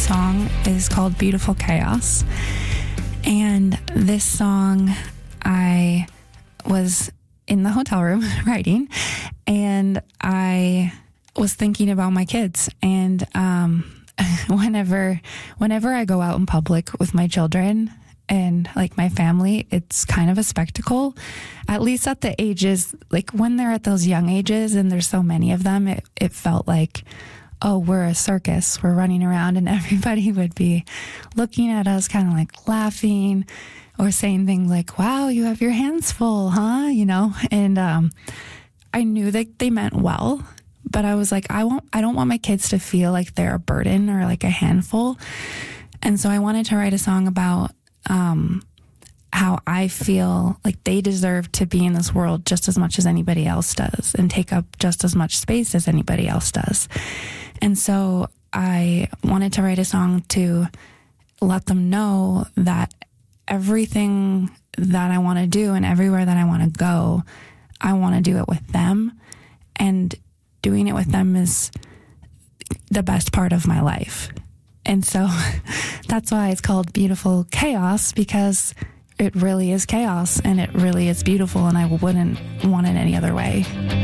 song is called Beautiful Chaos. And this song, I was in the hotel room writing, and I was thinking about my kids. And whenever I go out in public with my children and like my family, it's kind of a spectacle, at least at the ages, like when they're at those young ages and there's so many of them, it felt like, oh, we're a circus. We're running around, and everybody would be looking at us kind of like laughing or saying things like, wow, you have your hands full, huh? You know, and I knew that they meant well, but I was like, I don't want my kids to feel like they're a burden or like a handful. And so I wanted to write a song about how I feel like they deserve to be in this world just as much as anybody else does and take up just as much space as anybody else does. And so I wanted to write a song to let them know that everything that I want to do and everywhere that I want to go, I want to do it with them. And doing it with them is the best part of my life. And so that's why it's called Beautiful Chaos, because it really is chaos and it really is beautiful, and I wouldn't want it any other way.